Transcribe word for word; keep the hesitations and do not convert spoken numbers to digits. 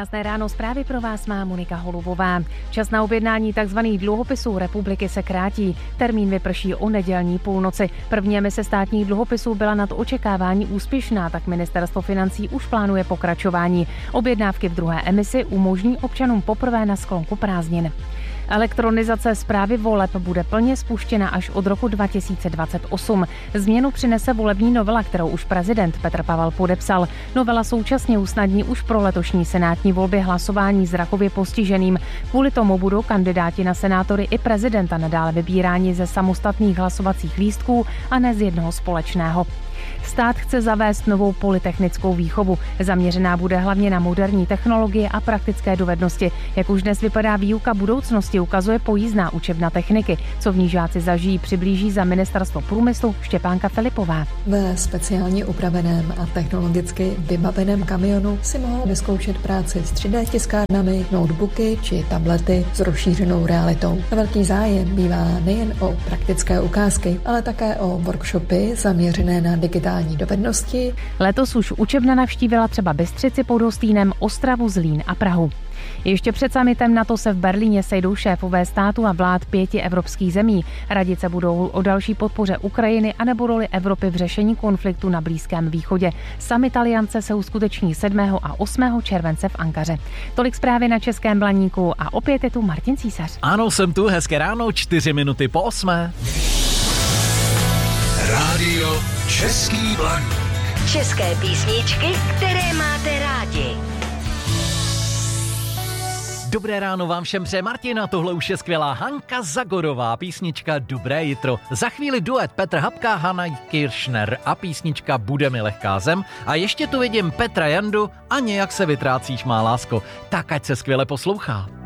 Krásné ráno, zprávy pro vás má Monika Holubová. Čas na objednání tzv. Dluhopisů republiky se krátí. Termín vyprší o nedělní půlnoci. První emise státních dluhopisů byla nad očekávání úspěšná, tak ministerstvo financí už plánuje pokračování. Objednávky v druhé emisi umožní občanům poprvé na sklonku prázdnin. Elektronizace správy voleb bude plně spuštěna až od roku dva tisíce dvacet osm. Změnu přinese volební novela, kterou už prezident Petr Pavel podepsal. Novela současně usnadní už pro letošní senátní volby hlasování zrakově postiženým. Kvůli tomu budou kandidáti na senátory i prezidenta nadále vybíráni ze samostatných hlasovacích lístků a ne z jednoho společného. Stát chce zavést novou polytechnickou výchovu. Zaměřená bude hlavně na moderní technologie a praktické dovednosti. Jak už dnes vypadá výuka budoucnosti, ukazuje pojízdná učebna techniky. Co v ní žáci zažijí, přiblíží za ministerstvo průmyslu Štěpánka Filipová. Ve speciálně upraveném a technologicky vybaveném kamionu si mohou vyzkoušet práci s tři dé tiskárnami, notebooky či tablety s rozšířenou realitou. Velký zájem bývá nejen o praktické ukázky, ale také o workshopy zaměřené na digitální dovednosti. Letos už učebna navštívila třeba Bystřici pod Hostýnem, Ostravu, Zlín a Prahu. Ještě před summitem NATO se v Berlíně sejdou šéfové států a vlád pěti evropských zemí. Radit se budou o další podpoře Ukrajiny a nebo roli Evropy v řešení konfliktu na Blízkém východě. Summit aliance se uskuteční sedmého a osmého července v Ankaře. Tolik zprávy na Českém Blaníku a opět je tu Martin Císař. Ano, jsem tu, hezké ráno, čtyři minuty po osmé. Rádio Český Blaník. České písničky, které máte rádi. Dobré ráno vám všem přeje Martin a tohle už je skvělá Hanka Zagorová, písnička Dobré jitro. Za chvíli duet Petr Habka, Hana Kiršner a písnička Bude mi lehká zem. A ještě tu vidím Petra Jandu a Nějak se vytrácíš, má lásko. Tak ať se skvěle poslouchá.